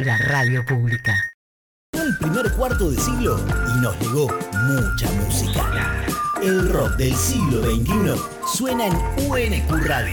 la radio pública. El primer cuarto de siglo y nos legó mucha música. El rock del siglo XXI suena en UNQ Radio.